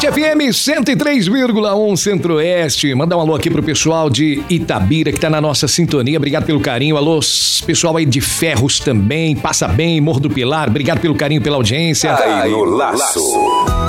Hot FM 103,1 Centro-Oeste. Mandar um alô aqui pro pessoal de Itabira que tá na nossa sintonia. Obrigado pelo carinho. Alô, pessoal aí de Ferros também. Passa Bem, Morro do Pilar. Obrigado pelo carinho, pela audiência. Aí no Laço.